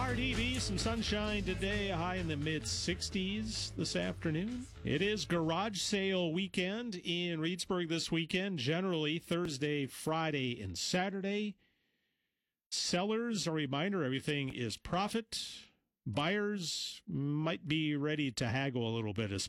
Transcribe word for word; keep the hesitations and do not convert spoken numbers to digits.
R D B, some sunshine today, a high in the mid-sixties this afternoon. It is garage sale weekend in Reedsburg this weekend, generally Thursday, Friday, and Saturday. Sellers, a reminder, everything is profit. Buyers might be ready to haggle a little bit,